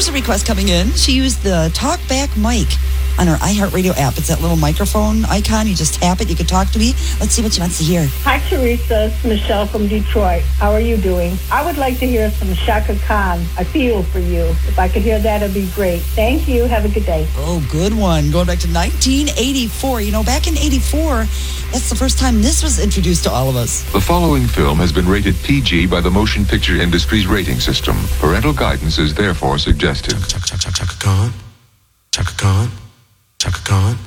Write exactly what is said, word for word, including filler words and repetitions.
here's a request coming in. She used the TalkBack mic on her iHeartRadio app. It's that little microphone icon. You just tap it. You can talk to me. Let's see what she wants to hear. Hi, Teresa. It's Michelle from Detroit. How are you doing? I would like to hear some Shaka Khan. I feel for you. If I could hear that, it'd be great. Thank you. Have a good day. Oh, good one. Going back to nineteen eighty-four. You know, back in eighty-four, that's the first time this was introduced to all of us. The following film has been rated P G by the motion picture industry's rating system. Parental guidance is therefore suggested. Chaka, Chaka, Chaka, Chaka Khan. Chaka Khan. Chaka Khan.